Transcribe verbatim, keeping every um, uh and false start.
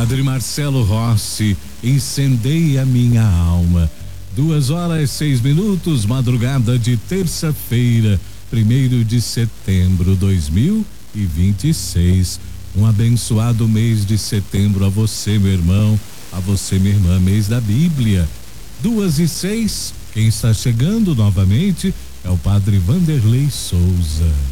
Padre Marcelo Rossi, incendeia minha alma. Duas horas, seis minutos, madrugada de terça-feira, primeiro de setembro, dois mil e vinte e seis. Um abençoado mês de setembro a você, meu irmão, a você, minha irmã, mês da Bíblia. Duas e seis, quem está chegando novamente é o Padre Vanderlei Souza.